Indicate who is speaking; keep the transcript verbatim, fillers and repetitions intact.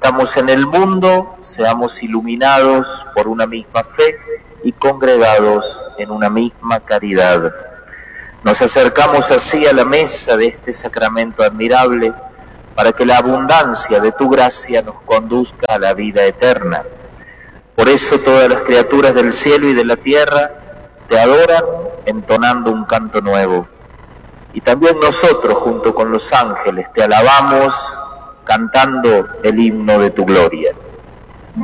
Speaker 1: estamos en el mundo, seamos iluminados por una misma fe y congregados en una misma caridad. Nos acercamos así a la mesa de este sacramento admirable para que la abundancia de tu gracia nos conduzca a la vida eterna. Por eso todas las criaturas del cielo y de la tierra te adoran entonando un canto nuevo. Y también nosotros, junto con los ángeles, te alabamos cantando el himno de tu gloria.